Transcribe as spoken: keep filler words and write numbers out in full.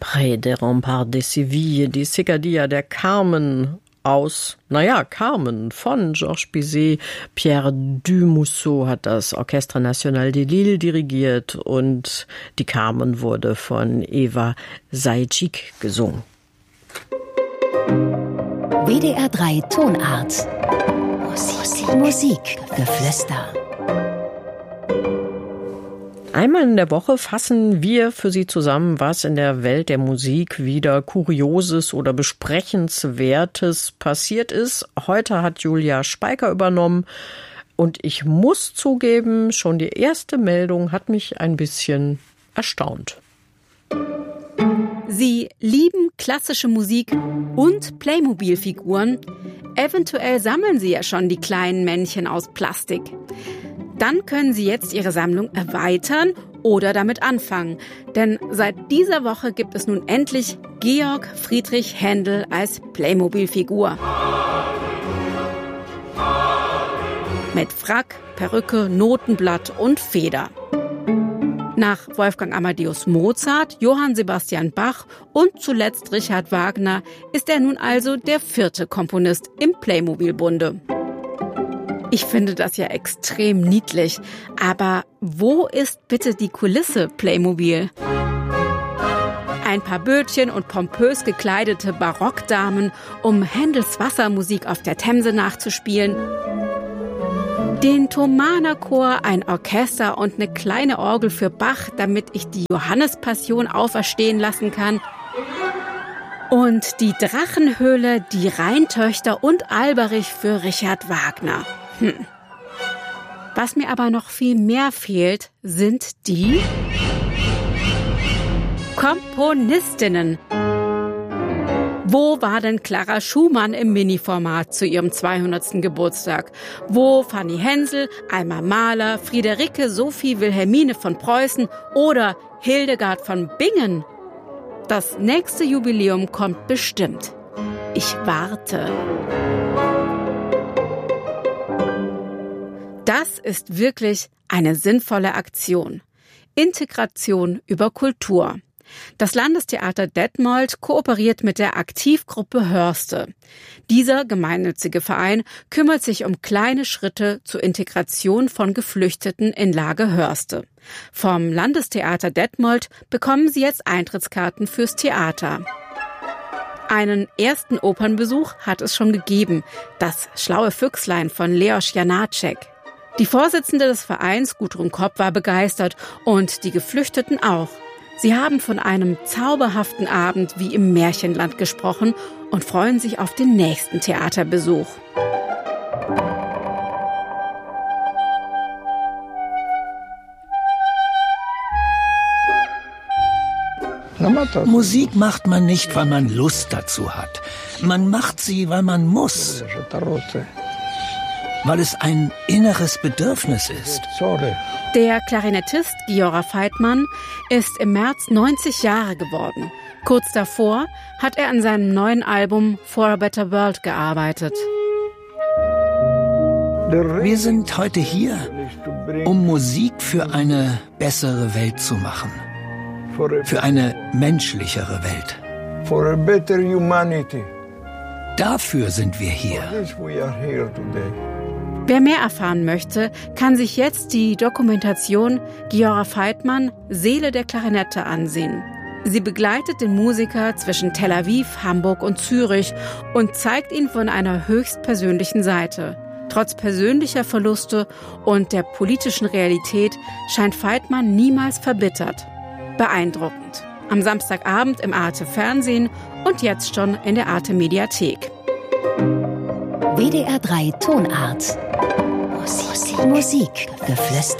Près des remparts de Séville, die Cicadilla der Carmen aus, naja, Carmen von Georges Bizet. Pierre Dumousseau hat das Orchestre National de Lille dirigiert und die Carmen wurde von Eva Sajcik gesungen. W D R drei Tonart. Musik, Musik, Geflüster. Einmal in der Woche fassen wir für Sie zusammen, was in der Welt der Musik wieder Kurioses oder Besprechenswertes passiert ist. Heute hat Julia Speiker übernommen und ich muss zugeben, schon die erste Meldung hat mich ein bisschen erstaunt. Sie lieben klassische Musik und Playmobil-Figuren. Eventuell sammeln Sie ja schon die kleinen Männchen aus Plastik. Dann können Sie jetzt Ihre Sammlung erweitern oder damit anfangen. Denn seit dieser Woche gibt es nun endlich Georg Friedrich Händel als Playmobil-Figur. Mit Frack, Perücke, Notenblatt und Feder. Nach Wolfgang Amadeus Mozart, Johann Sebastian Bach und zuletzt Richard Wagner ist er nun also der vierte Komponist im Playmobil-Bunde. Ich finde das ja extrem niedlich. Aber wo ist bitte die Kulisse Playmobil? Ein paar Bötchen und pompös gekleidete Barockdamen, um Händels Wassermusik auf der Themse nachzuspielen. Den Thomanerchor, ein Orchester und eine kleine Orgel für Bach, damit ich die Johannespassion auferstehen lassen kann. Und die Drachenhöhle, die Rheintöchter und Alberich für Richard Wagner. Hm. Was mir aber noch viel mehr fehlt, sind die Komponistinnen. Wo war denn Clara Schumann im Mini-Format zu ihrem zweihundertsten Geburtstag? Wo Fanny Hensel, Alma Mahler, Friederike Sophie Wilhelmine von Preußen oder Hildegard von Bingen? Das nächste Jubiläum kommt bestimmt. Ich warte. Das ist wirklich eine sinnvolle Aktion. Integration über Kultur. Das Landestheater Detmold kooperiert mit der Aktivgruppe Hörste. Dieser gemeinnützige Verein kümmert sich um kleine Schritte zur Integration von Geflüchteten in Lage Hörste. Vom Landestheater Detmold bekommen Sie jetzt Eintrittskarten fürs Theater. Einen ersten Opernbesuch hat es schon gegeben, das Schlaue Füchslein von Leos Janáček. Die Vorsitzende des Vereins, Gudrun Kopp, war begeistert und die Geflüchteten auch. Sie haben von einem zauberhaften Abend wie im Märchenland gesprochen und freuen sich auf den nächsten Theaterbesuch. Musik macht man nicht, weil man Lust dazu hat. Man macht sie, weil man muss. Weil es ein inneres Bedürfnis ist. Der Klarinettist Giora Feitmann ist im März neunzig Jahre geworden. Kurz davor hat er an seinem neuen Album For a Better World gearbeitet. Wir sind heute hier, um Musik für eine bessere Welt zu machen. Für eine menschlichere Welt. For a better humanity. Dafür sind wir hier. Wer mehr erfahren möchte, kann sich jetzt die Dokumentation Giora Feitmann, Seele der Klarinette ansehen. Sie begleitet den Musiker zwischen Tel Aviv, Hamburg und Zürich und zeigt ihn von einer höchstpersönlichen Seite. Trotz persönlicher Verluste und der politischen Realität scheint Feitmann niemals verbittert. Beeindruckend. Am Samstagabend im Arte Fernsehen und jetzt schon in der Arte Mediathek. W D R drei Tonart. Musik, Musik, Geflüster.